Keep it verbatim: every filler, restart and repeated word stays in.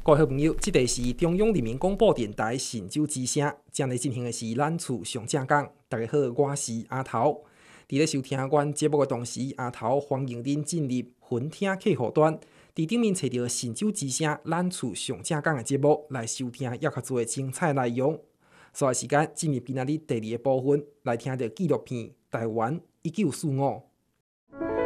各位好朋友，这里是中央人民广播电台神州之声，正在进行的是《咱厝上正讲》。大家好，我是阿头。伫咧收听阮节目的同时，阿头欢迎您进入分听客户端，伫顶面找到神州之声《咱厝上正讲》的节目来收听，也较多的精彩内容。所以时间进入今仔日第二个部分，来听到纪录片《台湾一九四五》